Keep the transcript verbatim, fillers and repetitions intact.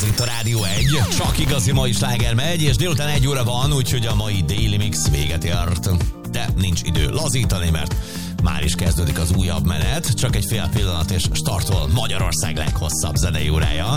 itt a Rádió egy. Csak igazi mai sláger megy, és délután egy óra van, úgyhogy a mai Daily Mix véget ért. De nincs idő lazítani, mert már is kezdődik az újabb menet. Csak egy fél pillanat, és startol Magyarország leghosszabb zenei órája.